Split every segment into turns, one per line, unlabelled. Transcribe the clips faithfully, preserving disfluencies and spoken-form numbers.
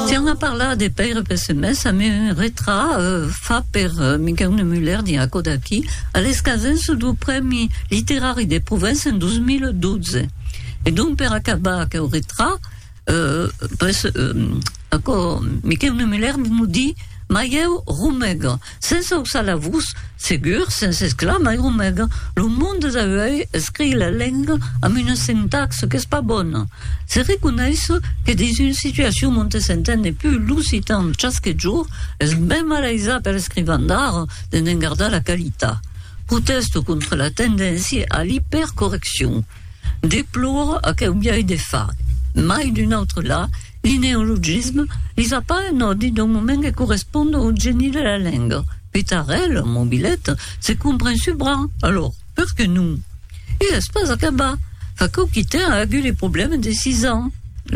Tiens, a parlat de per P S M S a me retra uh, fa per uh, Michael Müller di Akodaki all'escadenza del premi literari de Provence in duemiladodici. E donc per acabar che retra uh, pres, uh, ako, Michael Müller nous dit ma eu rumega, senza usar la voce, segur, senza esclar, mai rumega. Le monde d'avui écrit la langue amb une syntaxe que és pas bonne. Se reconeix que dans une situation on s'entén plus l'occitan chaque jour, és ben malaisat per escrivant d'art de ne garder la qualitat. Proteste contre la tendance à l'hypercorrection. Déplore à que hauria de fa. Mai d'un autre là, il néologisme, ils apparaissent dans un moment qui correspond au génie de la langue. Pitarel, mobilette, c'est compréhensible. Alors, pour que nous, il n'est pas à Kaba. Faco quitter a eu les problèmes de six ans.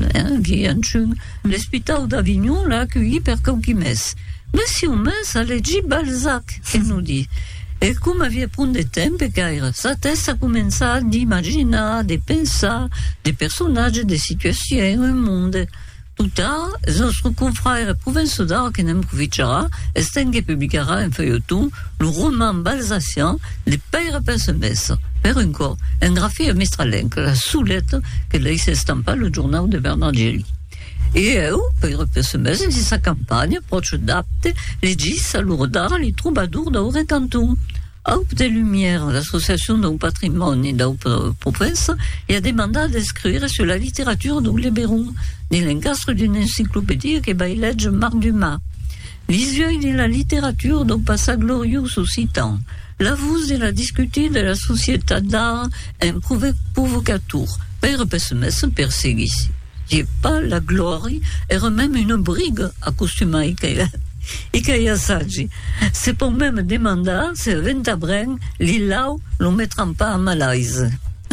L'hôpital d'Avignon l'a accueilli per Cauquimès. Mais si on met, ça l'a dit Balzac, il nous dit. Et comme avait pris de temps, car sa tête a commencé à imaginer, de penser, des personnages, des situations, un monde. Tout tard, notre confrère Provence d'Art qui n'aime profitera, est que publiera un feuilleton, le roman balsacien, Les Pères P S M S. Per encore, un graphique mistralenque, la soulette que laisse estampa le journal de Bernardelli. Et eu, Père P S M S, di sa campagne, proche d'apte, legis a l'urdar les troubadours d'Aure Canton. Aup de Lumière, l'association d'un patrimoine d'Aup Provence, a demandé d'écrire sur la littérature de Léberon, de l'encastre d'une encyclopédie que bailège Marc Dumas. Les yeux de la littérature d'un passage glorieux occitan. La voix de la discuter de la société d'art un provocateur. Père P S M S perséguit. J'ai pas la gloire, et même une brigue à costumer et qu'il y a saggi. C'est pour même demander si Ventabren, Lilau, l'on mettra pas à malaise.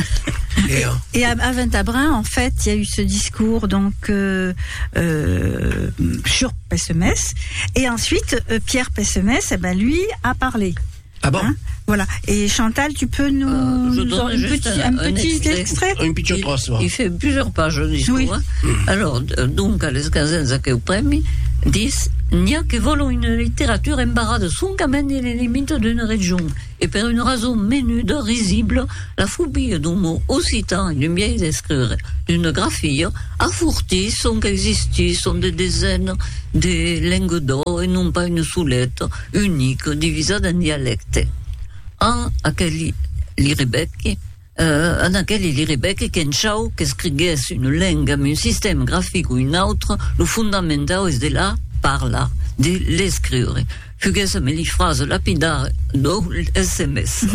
Et à, à Ventabren, en fait, il y a eu ce discours donc euh, euh, sur P S M S, et ensuite euh, Pierre P S M S, eh ben lui a parlé.
Ah bon?
Hein, voilà. Et Chantal, tu peux nous,
euh, je
nous
donne
un,
juste
petit,
un,
un petit extrait, extrait
Une petite
il,
trace.
il fait plusieurs pages de discours. Oui. Hein. Mm. Alors, donc, à l'escasenza che premi, disent n'y a que volo une littérature embarrade son qu'amène les limites d'une région. Et per une raison menude, risible, la phobie d'un mot occitan et d'une vieille d'écrire d'une graphie, affourtie sont qu'existent, sont des dizaines de langues d'or et non pas une soulette unique, divisée d'un dialecte. En aquel l'Iribec, euh, en aquel l'Iribec, qu'en chau, qu'escriguesse une langue, un système graphique ou une autre, le fondamental est de là, par là, de l'escrire. Fuguesse mais les phrases lapidaires de S M S.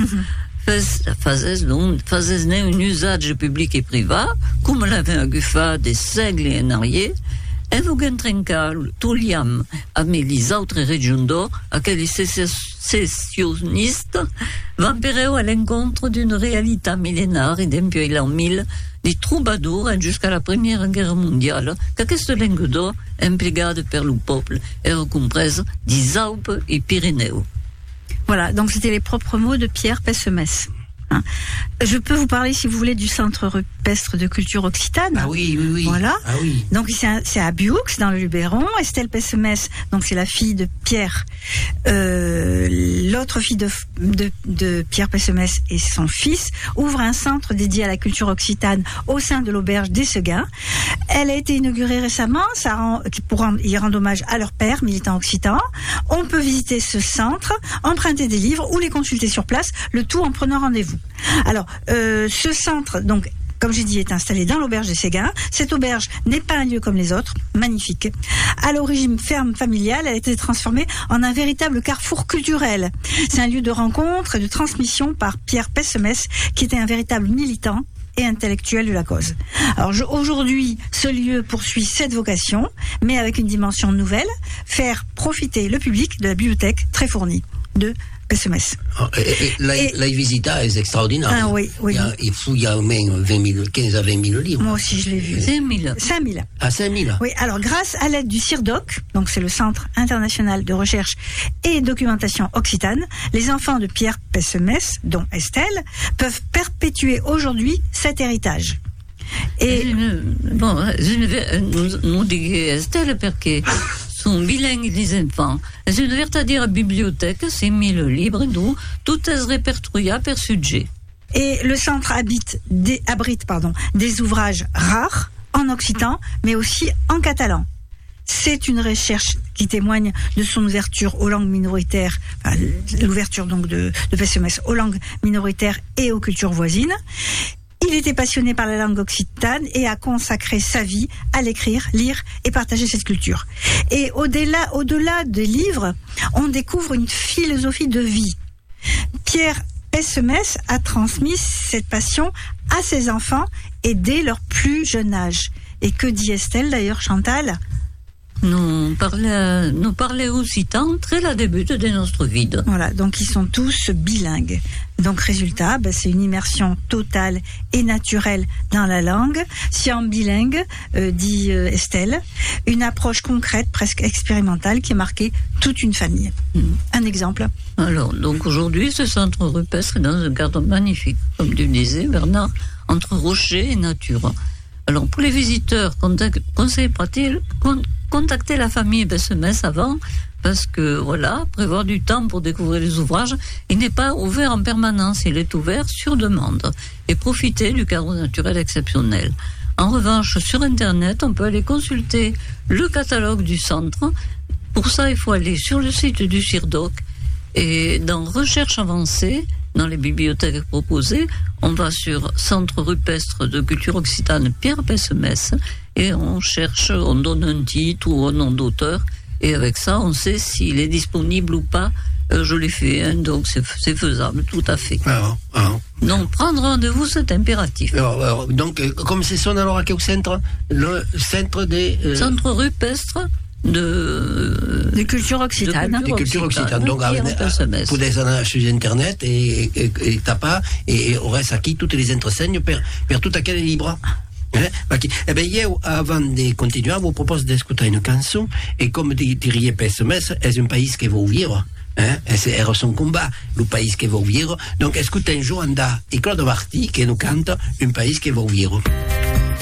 Faisait donc, faisait un usage public et privé, comme l'avait aguffa des siècles en arrière, et vous trencar tout liam avec les autres régions d'or, à quels sécessionnistes vampirent à l'encontre d'une réalité millénaire et depuis l'an mille, des troubadours jusqu'à la Première Guerre mondiale, que cette langue d'or, impliquée par le peuple, est comprise des Alpes et Pyrénées.
Voilà, donc c'était les propres mots de Pierre P S M S. Hein. Je peux vous parler, si vous voulez, du Centre rupestre de culture occitane.
Ah oui, oui, oui.
Voilà.
Ah oui.
Donc c'est à, c'est à Bioux, dans le Luberon. Estelle P S M S, donc c'est la fille de Pierre. Euh, l'autre fille de, de, de Pierre P S M S et son fils ouvre un centre dédié à la culture occitane au sein de l'auberge des Seguins. Elle a été inaugurée récemment, ça rend, pour rendre, y rendre hommage à leur père, militant occitan. On peut visiter ce centre, emprunter des livres ou les consulter sur place, le tout en prenant rendez-vous. Alors, euh, ce centre, donc, comme j'ai dit, est installé dans l'auberge des Seguins. Cette auberge n'est pas un lieu comme les autres, magnifique. À l'origine ferme familiale, elle a été transformée en un véritable carrefour culturel. C'est un lieu de rencontre et de transmission par Pierre P S M S, qui était un véritable militant et intellectuel de la cause. Alors je, aujourd'hui, ce lieu poursuit cette vocation, mais avec une dimension nouvelle, faire profiter le public de la bibliothèque très fournie de P S M S.
Et, et, la, et, la visita est extraordinaire.
Ah oui, oui.
Il y a, il faut, il y a au moins vingt mille, quinze à vingt mille livres.
Moi aussi, je l'ai vu.
cinq mille.
cinq mille.
Ah, cinq mille.
Oui, alors grâce à l'aide du CIRDOC, donc c'est le Centre international de recherche et documentation occitane, les enfants de Pierre P S M S, dont Estelle, peuvent perpétuer aujourd'hui cet héritage. Et
bon, nous, nous dit Estelle perché sont bilingues les enfants. C'est une véritable bibliothèque, c'est mille livres d'où tout est répertorié per sujet.
Et le centre habite des, abrite pardon, des ouvrages rares en occitan, mais aussi en catalan. C'est une recherche qui témoigne de son ouverture aux langues minoritaires, enfin, l'ouverture donc de, de P S M S aux langues minoritaires et aux cultures voisines. Il était passionné par la langue occitane et a consacré sa vie à l'écrire, lire et partager cette culture. Et au-delà, au-delà des livres, on découvre une philosophie de vie. Pierre P S M S a transmis cette passion à ses enfants et dès leur plus jeune âge. Et que dit Estelle d'ailleurs, Chantal ?
Nous parlait, nous parlait aussi tant très la début de notre vie.
Voilà, donc ils sont tous bilingues. Donc résultat, ben, c'est une immersion totale et naturelle dans la langue. Si en bilingue, euh, dit euh, Estelle, une approche concrète, presque expérimentale, qui a marqué toute une famille. Mmh. Un exemple.
Alors, donc aujourd'hui, ce centre rupestre est dans un cadre magnifique, comme tu disais, Bernard, entre rocher et nature. Alors, pour les visiteurs, conseille-t-il contacter la famille P S M S avant, parce que, voilà, prévoir du temps pour découvrir les ouvrages, il n'est pas ouvert en permanence, il est ouvert sur demande, et profiter du cadre naturel exceptionnel. En revanche, sur Internet, on peut aller consulter le catalogue du centre. Pour ça, il faut aller sur le site du CIRDOC, et dans Recherche avancée, dans les bibliothèques proposées, on va sur Centre rupestre de culture occitane Pierre P S M S et on cherche, on donne un titre ou un nom d'auteur et avec ça on sait s'il est disponible ou pas. Euh, je l'ai fait, hein, donc c'est, c'est faisable, tout à fait.
Alors, alors.
Donc prendre rendez-vous, c'est impératif.
Alors, alors, donc, euh, comme c'est son alors à quel centre ? Le centre des... Euh...
Centre rupestre de,
de culture occitane.
De culture occitane. Donc, avec, pour des années sur Internet et, et, et tapa, et on reste aquí toutes les enseignes per, per tout aquel libre. Eh, eh ben, io, avant de continuer, vous propose d'écouter une chanson, et comme dirait P S M S, c'est un pays qui va vivre. Hein? C'est son combat, le pays qui va vivre. Donc, écoutez un jour, Anda et Claude Marty qui nous cante un pays qui va vivre.